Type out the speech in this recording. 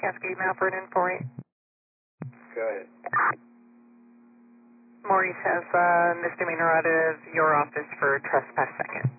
Cascade now for an in-for-8. Go ahead. Maurice has misdemeanor out of your office for trespass second.